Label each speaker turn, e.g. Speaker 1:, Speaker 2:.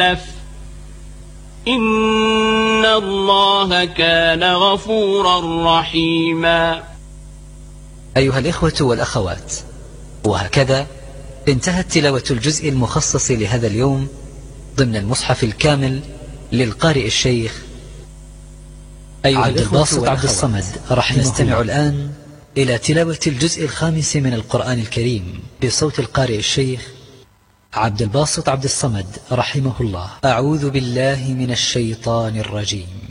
Speaker 1: إن الله كان غفورا رحيما.
Speaker 2: أيها الإخوة والأخوات، وهكذا انتهت تلاوة الجزء المخصص لهذا اليوم ضمن المصحف الكامل للقارئ الشيخ عبد الباسط عبد الصمد رحمه الله. نستمع الآن إلى تلاوة الجزء الخامس من القرآن الكريم بصوت القارئ الشيخ عبد الباسط عبد الصمد رحمه الله. أعوذ بالله من الشيطان الرجيم.